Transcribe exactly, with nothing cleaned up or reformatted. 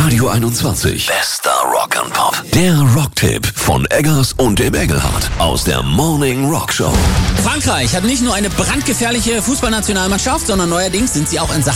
Radio einundzwanzig. Bester Rock and Pop. Der Rocktipp von Eggers und dem Engelhardt aus der Morning Rock Show. Frankreich hat nicht nur eine brandgefährliche Fußballnationalmannschaft, sondern neuerdings sind sie auch in Sachen